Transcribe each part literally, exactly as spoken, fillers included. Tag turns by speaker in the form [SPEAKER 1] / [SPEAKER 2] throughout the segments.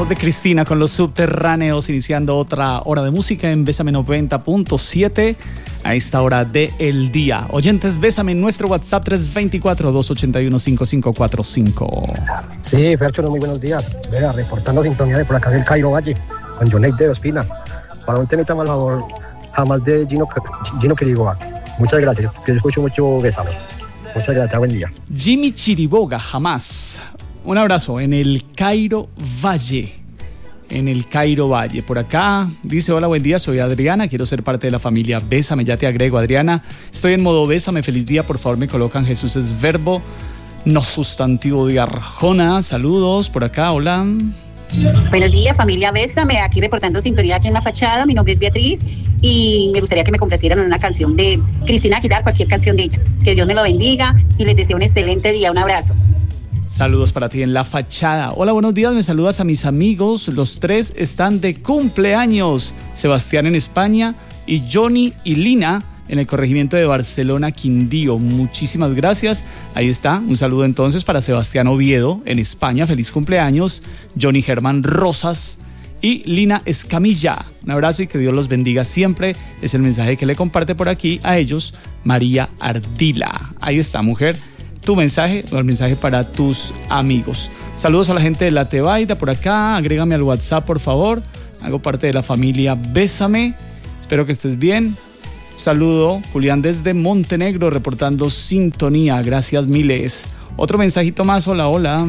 [SPEAKER 1] voz de Cristina con Los Subterráneos, iniciando otra hora de música en Bésame noventa punto siete a esta hora del día. Oyentes, Bésame en nuestro WhatsApp tres dos cuatro, dos ocho uno, cinco cinco cuatro cinco.
[SPEAKER 2] Sí, Fercho, muy buenos días. Vea, reportando sintonía de por acá del Cairo Valle, con Joneide de Ospina. Para un temita, mal favor, jamás de Gino, Gino Chiriboga. Muchas gracias, que yo escucho mucho Bésame. Muchas gracias, buen día.
[SPEAKER 1] Jimmy Chiriboga, jamás. Un abrazo en el Cairo Valle. En el Cairo Valle. Por acá dice: hola, buen día, soy Adriana, quiero ser parte de la familia Bésame, ya te agrego, Adriana. Estoy en modo Bésame, feliz día, por favor me colocan Jesús es verbo, no sustantivo de Arjona. Saludos, por acá, hola.
[SPEAKER 3] Buenos días, familia Bésame, aquí reportando sintonía aquí en La Fachada. Mi nombre es Beatriz y me gustaría que me complacieran en una canción de Cristina Aguilar, cualquier canción de ella. Que Dios me lo bendiga y les deseo un excelente día. Un abrazo.
[SPEAKER 1] Saludos para ti en La Fachada. Hola, buenos días, me saludas a mis amigos. Los tres están de cumpleaños. Sebastián en España y Johnny y Lina en el corregimiento de Barcelona, Quindío. Muchísimas gracias. Ahí está, un saludo entonces para Sebastián Oviedo en España. Feliz cumpleaños. Johnny Germán Rosas y Lina Escamilla. Un abrazo y que Dios los bendiga siempre. Es el mensaje que le comparte por aquí a ellos María Ardila. Ahí está, mujer, tu mensaje o el mensaje para tus amigos. Saludos a la gente de La Tebaida por acá. Agrégame al WhatsApp, por favor. Hago parte de la familia Bésame. Espero que estés bien. Saludo, Julián desde Montenegro, reportando sintonía. Gracias miles. Otro mensajito más. Hola, hola.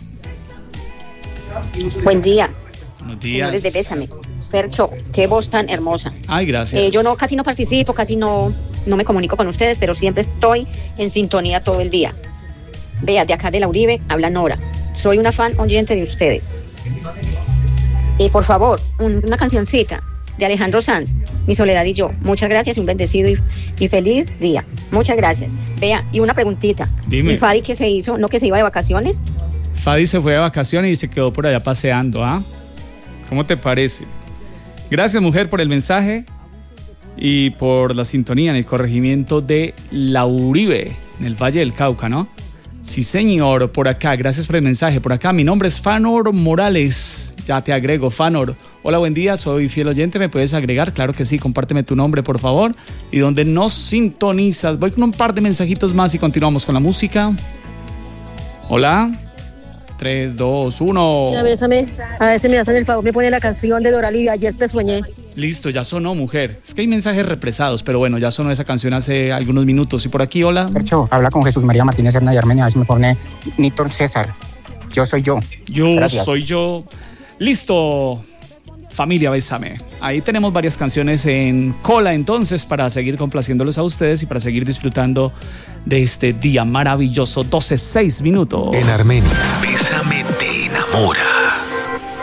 [SPEAKER 4] Buen día.
[SPEAKER 1] Buenos días.
[SPEAKER 4] Señores de Bésame. Fercho, qué voz tan hermosa.
[SPEAKER 1] Ay, gracias.
[SPEAKER 4] Eh, yo no, casi no participo, casi no, no me comunico con ustedes, pero siempre estoy en sintonía todo el día. Vea, de acá de la Uribe, habla Nora. Soy una fan oyente de ustedes. Y por favor, un, una cancioncita de Alejandro Sanz, Mi Soledad y Yo. Muchas gracias y un bendecido y, y feliz día. Muchas gracias. Vea, y una preguntita.
[SPEAKER 1] Dime.
[SPEAKER 4] ¿Y Fadi qué se hizo? ¿No que se iba de vacaciones?
[SPEAKER 1] Fadi se fue de vacaciones y se quedó por allá paseando, ¿ah? ¿Cómo te parece? Gracias, mujer, por el mensaje y por la sintonía en el corregimiento de La Uribe, en el Valle del Cauca, ¿no? Sí, señor, por acá, gracias por el mensaje. Por acá, mi nombre es Fanor Morales. Ya te agrego, Fanor. Hola, buen día, soy fiel oyente, ¿me puedes agregar? Claro que sí, compárteme tu nombre, por favor. Y donde nos sintonizas. Voy con un par de mensajitos más y continuamos con la música. Hola. tres, dos, uno.
[SPEAKER 5] Ya, Bésame. A ver si me hacen el favor, me pone la canción de Dora Livia, Ayer te soñé.
[SPEAKER 1] Listo, ya sonó, mujer. Es que hay mensajes represados, pero bueno, ya sonó esa canción hace algunos minutos. Y por aquí, hola.
[SPEAKER 6] Percho, habla con Jesús María Martínez Hernández de Armenia. A ver si me pone Nítor César. Yo soy yo.
[SPEAKER 1] Yo
[SPEAKER 6] Gracias.
[SPEAKER 1] soy yo. Listo, familia Bésame. Ahí tenemos varias canciones en cola entonces para seguir complaciéndolos a ustedes y para seguir disfrutando de este día maravilloso. doce, seis minutos.
[SPEAKER 7] En Armenia, Bésame te enamora.